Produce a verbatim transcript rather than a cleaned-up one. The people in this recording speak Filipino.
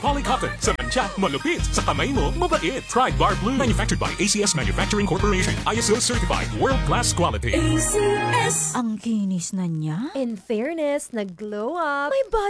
Polycotton. Sa mantsa, malupit. Sa kamay mo, mabait. Pride Bar Blue. Manufactured by A C S Manufacturing Corporation. I S O certified. World-class quality. A C S. Ang kinis na niya. In fairness, nag-glow up. May body